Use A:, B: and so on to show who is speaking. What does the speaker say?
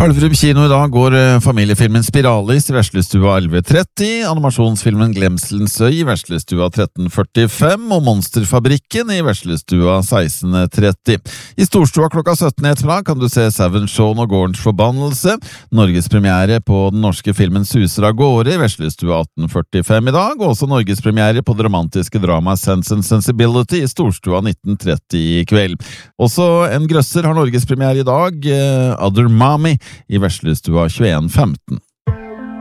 A: Halvrum kino i dag går familiefilmen Spiralis i Veslestua 11.30, animasjonsfilmen Glemselens øy i Veslestua 13.45 og Monsterfabrikken i Veslestua 16.30. I Storstua klokka 17 ettermiddag kan du se Seven Shaun og Gårdens forbannelse, Norges premiere på den norske filmen Suser av gårde i Veslestua 18.45 i dag, og også Norges premiere på det romantiske dramaet Sense and Sensibility i Storstua 19.30 i kveld. Også en grøsser har Norges premiere i dag, Other Mommy, i Veslestua 21.15.